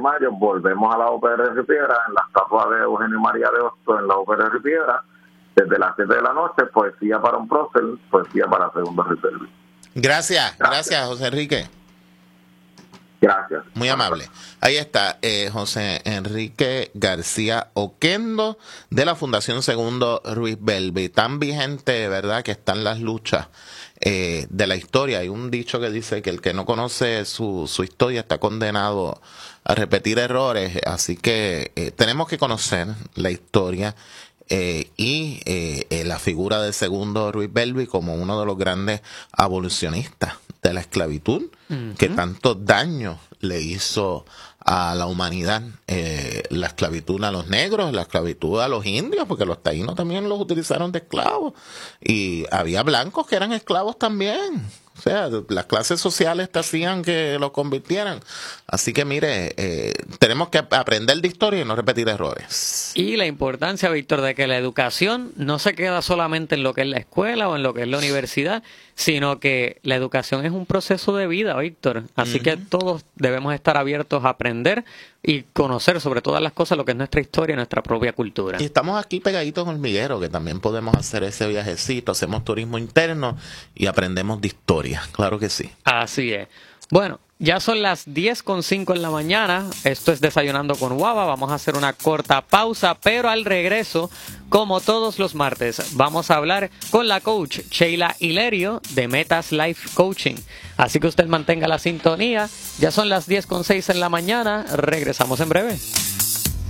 mayo volvemos a la UPR Riviera, en la estatua de Eugenio María de Hostos en la UPR Riviera, desde las 7 de la noche, poesía para un prócer, poesía para Segundo Ruiz Belvis. Gracias, José Enrique. Gracias. Muy amable. Ahí está José Enrique García Oquendo de la Fundación Segundo Ruiz Belvis. Tan vigente, ¿verdad?, que están las luchas de la historia. Hay un dicho que dice que el que no conoce su historia está condenado a repetir errores. Así que tenemos que conocer la historia y la figura de Segundo Ruiz Belvis como uno de los grandes abolicionistas de la esclavitud, que tanto daño le hizo a la humanidad, la esclavitud a los negros, la esclavitud a los indios, porque los taínos también los utilizaron de esclavos, y había blancos que eran esclavos también. O sea, las clases sociales te hacían que los convirtieran. Así que mire, tenemos que aprender de historia y no repetir errores. Y la importancia, Víctor, de que la educación no se queda solamente en lo que es la escuela o en lo que es la universidad, sino que la educación es un proceso de vida, Víctor. Así que todos debemos estar abiertos a aprender y conocer sobre todas las cosas lo que es nuestra historia y nuestra propia cultura. Y estamos aquí pegaditos en Hormiguero, que también podemos hacer ese viajecito, hacemos turismo interno y aprendemos de historia, claro que sí. Así es. Bueno, ya son las 10:05 en la mañana, esto es Desayunando con Guava, vamos a hacer una corta pausa, pero al regreso, como todos los martes, vamos a hablar con la coach Sheila Hilerio de Metas Life Coaching. Así que usted mantenga la sintonía, ya son las 10:06 en la mañana, regresamos en breve.